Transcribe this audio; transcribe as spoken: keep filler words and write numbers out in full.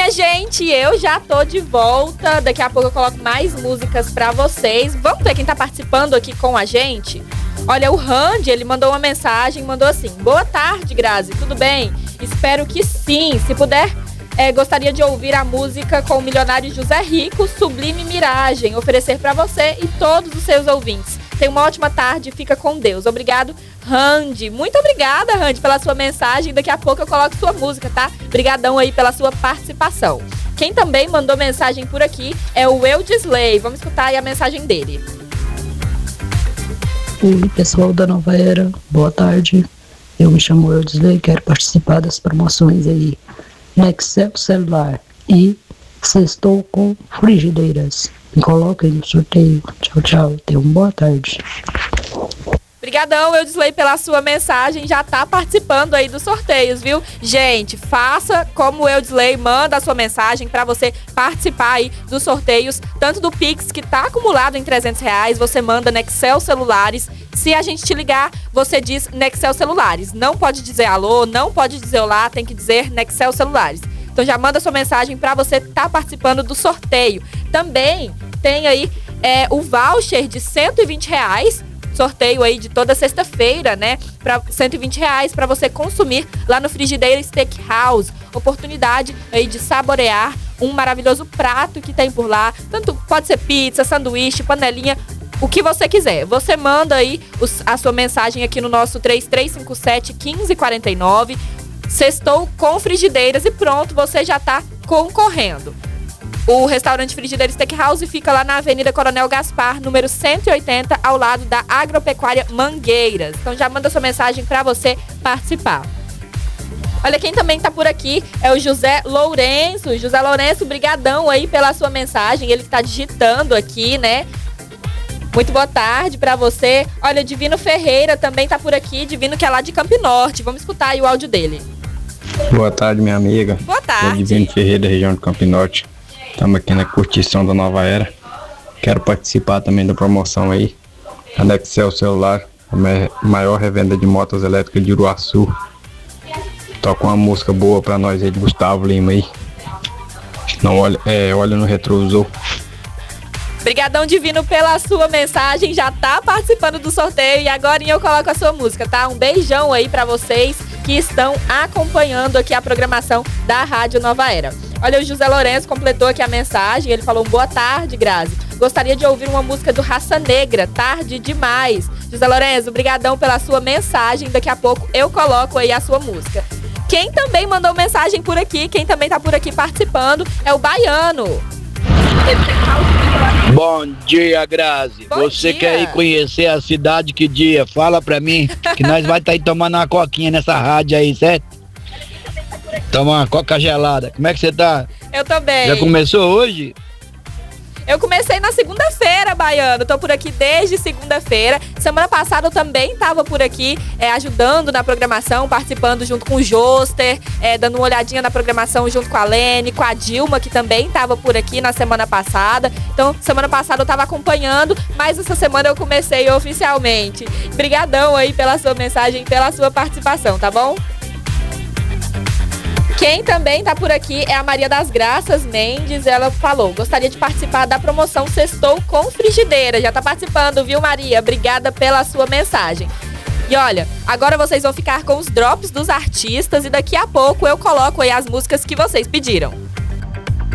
Minha gente, eu já tô de volta. Daqui a pouco eu coloco mais músicas pra vocês. Vamos ver quem tá participando aqui com a gente? Olha, o Randy, ele mandou uma mensagem, mandou assim: boa tarde, Grazi, tudo bem? Espero que sim. Se puder, é, gostaria de ouvir a música com o milionário José Rico, Sublime Miragem, oferecer pra você e todos os seus ouvintes. Tenha uma ótima tarde, fica com Deus. Obrigado, Randy. Muito obrigada, Randy, pela sua mensagem. Daqui a pouco eu coloco sua música, tá? Obrigadão aí pela sua participação. Quem também mandou mensagem por aqui é o Eudisley. Vamos escutar aí a mensagem dele. Oi, pessoal da Nova Era, boa tarde. Eu me chamo Eudisley, quero participar das promoções aí Nextel Celular e Sextou com Frigideiras. Me coloquem no sorteio. Tchau, tchau. Tenham uma boa tarde. Obrigadão, Eudisley, pela sua mensagem. Já tá participando aí dos sorteios, viu? Gente, faça como o Eudisley, manda a sua mensagem para você participar aí dos sorteios, tanto do Pix, que tá acumulado em trezentos reais, você manda Nextel Celulares. Se a gente te ligar, você diz Nextel Celulares. Não pode dizer alô, não pode dizer olá, tem que dizer Nextel Celulares. Então já manda sua mensagem para você estar tá participando do sorteio. Também tem aí é, o voucher de cento e vinte reais, sorteio aí de toda sexta-feira, né? Para cento e vinte reais para você consumir lá no Frigideira Steakhouse. Oportunidade aí de saborear um maravilhoso prato que tem por lá. Tanto pode ser pizza, sanduíche, panelinha, o que você quiser. Você manda aí os, a sua mensagem aqui no nosso três três cinco sete, um cinco quatro nove. Sextou com Frigideiras e pronto, você já tá concorrendo. O restaurante Frigideira Steakhouse fica lá na Avenida Coronel Gaspar, número cento e oitenta, ao lado da Agropecuária Mangueiras. Então já manda sua mensagem para você participar. Olha, quem também tá por aqui é o José Lourenço. José Lourenço, brigadão aí pela sua mensagem. Ele que tá digitando aqui, né? Muito boa tarde para você. Olha, Divino Ferreira também tá por aqui. Divino que é lá de Campo Norte. Vamos escutar aí o áudio dele. Boa tarde, minha amiga. Boa tarde. Sou Divino Ferreira, da região de Campo Norte. Estamos aqui na curtição da Nova Era. Quero participar também da promoção aí. A Nextel Celular, a maior revenda de motos elétricas de Uruaçu. Toca uma música boa pra nós aí de Gustavo Lima aí. Não olha, é, olha no retrovisor. Obrigadão, Divino, pela sua mensagem. Já tá participando do sorteio e agora eu coloco a sua música, tá? Um beijão aí pra vocês que estão acompanhando aqui a programação da Rádio Nova Era. Olha, o José Lourenço completou aqui a mensagem. Ele falou: boa tarde, Grazi. Gostaria de ouvir uma música do Raça Negra, Tarde Demais. José Lourenço, brigadão pela sua mensagem. Daqui a pouco eu coloco aí a sua música. Quem também mandou mensagem por aqui, quem também tá por aqui participando, é o Baiano. Bom dia, Grazi. Bom Você dia. quer ir conhecer a cidade que dia? Fala pra mim, que nós vai estar tá aí tomando uma coquinha nessa rádio aí, certo? Toma uma coca gelada. Como é que você tá? Eu também. Já começou hoje? Eu comecei na segunda-feira, Baiano. Tô por aqui desde segunda-feira. Semana passada eu também tava por aqui é, ajudando na programação, participando junto com o Joster, é, dando uma olhadinha na programação junto com a Lene, com a Dilma, que também tava por aqui na semana passada. Então, semana passada eu tava acompanhando, mas essa semana eu comecei oficialmente. Brigadão aí pela sua mensagem, pela sua participação, tá bom? Quem também tá por aqui é a Maria das Graças Mendes. Ela falou: gostaria de participar da promoção Sextou com Frigideira. Já tá participando, viu, Maria? Obrigada pela sua mensagem. E olha, agora vocês vão ficar com os drops dos artistas e daqui a pouco eu coloco aí as músicas que vocês pediram.